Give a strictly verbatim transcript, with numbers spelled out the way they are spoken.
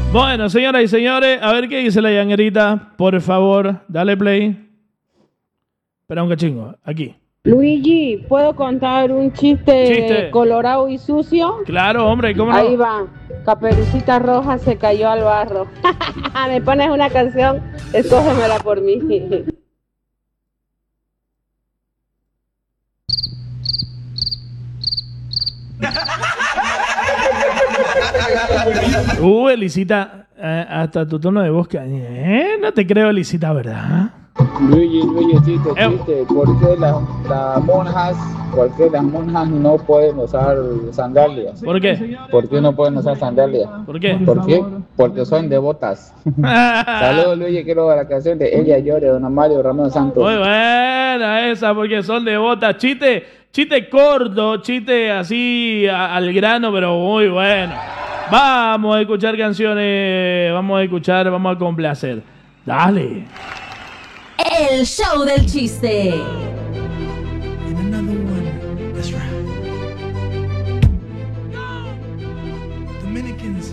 Bueno, señoras y señores, a ver qué dice la llanguerita. Por favor, dale play. Espera un cachingo, aquí. Luigi, ¿puedo contar un chiste, Chiste. colorado y sucio? Claro, hombre, ¿cómo no? Ahí va. Caperucita Roja se cayó al barro. Me pones una canción, escógemela por mí. Uh, Elisita, eh, hasta tu tono de voz que... Eh, no te creo, Elisita, ¿verdad? Luigi, Luigi, chiste, Eh. chiste. ¿Por qué las las monjas, por qué las monjas no pueden usar sandalias? ¿Por qué? ¿Por qué no pueden usar sandalias? ¿Por qué? ¿Por qué? Porque son devotas. Saludos, Luigi, quiero la canción de Ella Llore, de Don Mario Ramón Santos. Muy buena esa, porque son devotas. Chiste, chiste corto, chiste así a- al grano, pero muy bueno. Vamos a escuchar canciones, vamos a escuchar, vamos a complacer. Dale. El show del chiste.